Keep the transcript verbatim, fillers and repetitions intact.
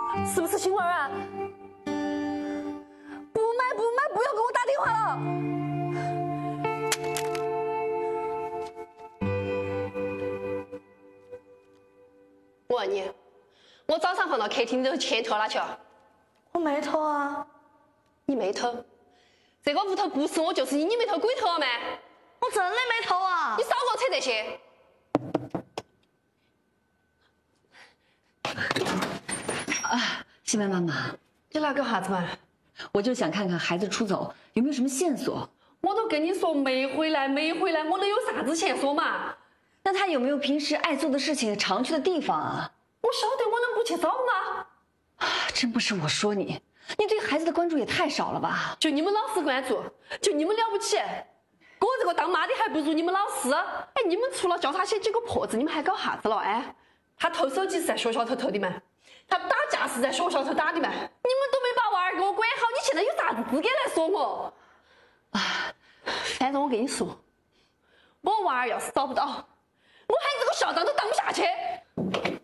是不是新闻啊？不买不买，不要给我打电话了。我问你，我早上放到客厅的钱偷哪去了？ 我没偷啊。 你没偷？这个屋头不是我就是你，你没偷鬼偷了没？ 我真的没偷啊！ 你少给我扯这些！ 啊，西梅妈妈， 你来干啥子嘛？ 我就想看看孩子出走有没有什么线索。 我都跟你说没回来，没回来，我能有啥子线索嘛？ 那他有没有平时爱做的事情、常去的地方啊？ 我晓得，我能不去找吗？ 啊，真不是我说你，你对孩子的关注也太少了吧？ 就你们老师关注，就你们了不起。我这个当妈的还不如你们老师。哎，你们除了教他写几个破字，你们还搞啥子了？哎，他偷手机是在学校头偷的吗？他打架是在学校头打的吗？你们都没把娃儿给我管好，你现在有啥子资格来说我？啊，反正我跟你说，我娃儿要是找不到，我喊这个校长都当不下去。